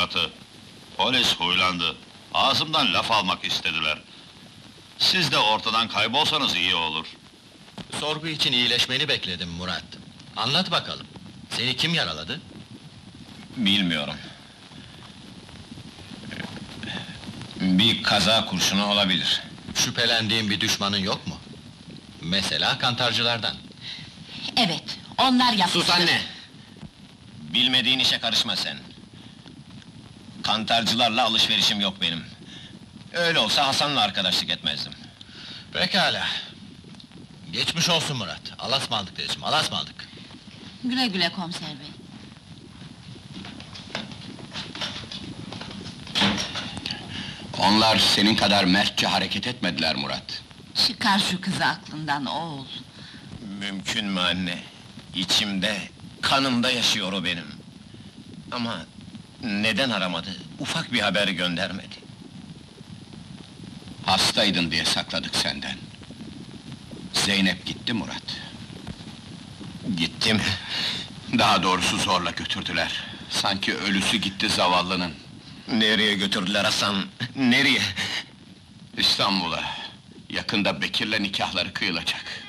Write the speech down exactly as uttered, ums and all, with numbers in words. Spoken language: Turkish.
Murat'ı. Polis huylandı. Ağzımdan laf almak istediler. Siz de ortadan kaybolsanız iyi olur. Sorgu için iyileşmeni bekledim Murat. Anlat bakalım. Seni kim yaraladı? Bilmiyorum. Bir kaza kurşunu olabilir. Şüphelendiğin bir düşmanın yok mu? Mesela kantarcılardan. Evet, onlar yaptı. Sus anne! Bilmediğin işe karışma sen. Kantarcılarla alışverişim yok benim. Öyle olsa Hasan'la arkadaşlık etmezdim. Pekala. Geçmiş olsun Murat. Alasmaldık diyeceğim, alasmaldık. Güle güle komiser bey. Onlar senin kadar mertçe hareket etmediler Murat. Çıkar şu kızı aklından oğul. Mümkün mü anne? İçimde, kanımda yaşıyor o benim. Ama neden aramadı? Ufak bir haber göndermedi. Hastaydın diye sakladık senden. Zeynep gitti Murat. Gittim. Daha doğrusu zorla götürdüler. Sanki ölüsü gitti zavallının. Nereye götürdüler Hasan? Nereye? İstanbul'a. Yakında Bekir'le nikahları kıyılacak.